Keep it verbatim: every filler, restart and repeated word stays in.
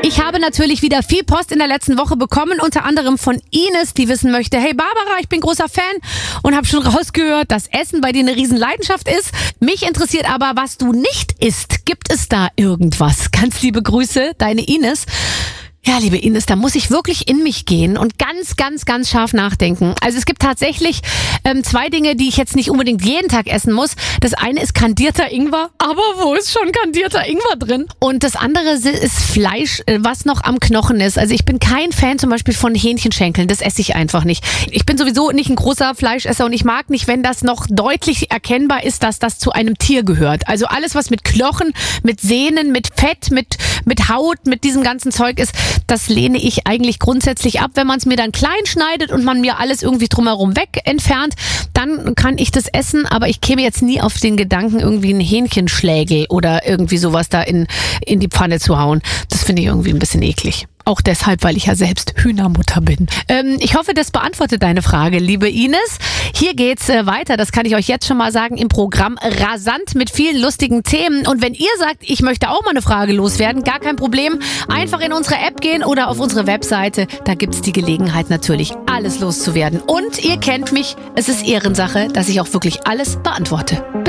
Ich habe natürlich wieder viel Post in der letzten Woche bekommen, unter anderem von Ines, die wissen möchte, hey Barbara, ich bin großer Fan und habe schon rausgehört, dass Essen bei dir eine Riesenleidenschaft ist. Mich interessiert aber, was du nicht isst. Gibt es da irgendwas? Ganz liebe Grüße, deine Ines. Ja, liebe Ines, da muss ich wirklich in mich gehen und ganz, ganz, ganz scharf nachdenken. Also es gibt tatsächlich ähm, zwei Dinge, die ich jetzt nicht unbedingt jeden Tag essen muss. Das eine ist kandierter Ingwer, aber wo ist schon kandierter Ingwer drin? Und das andere ist Fleisch, was noch am Knochen ist. Also ich bin kein Fan zum Beispiel von Hähnchenschenkeln, das esse ich einfach nicht. Ich bin sowieso nicht ein großer Fleischesser und ich mag nicht, wenn das noch deutlich erkennbar ist, dass das zu einem Tier gehört. Also alles, was mit Knochen, mit Sehnen, mit Fett, mit, mit Haut, mit diesem ganzen Zeug ist, das lehne ich eigentlich grundsätzlich ab. Wenn man es mir dann klein schneidet und man mir alles irgendwie drumherum weg entfernt, dann kann ich das essen, aber ich käme jetzt nie auf den Gedanken, irgendwie einen Hähnchenschlägel oder irgendwie sowas da in, in die Pfanne zu hauen. Das finde ich irgendwie ein bisschen eklig. Auch deshalb, weil ich ja selbst Hühnermutter bin. Ähm, ich hoffe, das beantwortet deine Frage, liebe Ines. Hier geht's äh, weiter, das kann ich euch jetzt schon mal sagen, im Programm rasant mit vielen lustigen Themen. Und wenn ihr sagt, ich möchte auch mal eine Frage loswerden, gar kein Problem. Einfach in unsere App gehen oder auf unsere Webseite. Da gibt's die Gelegenheit natürlich, alles loszuwerden. Und ihr kennt mich, es ist Ehrensache, dass ich auch wirklich alles beantworte.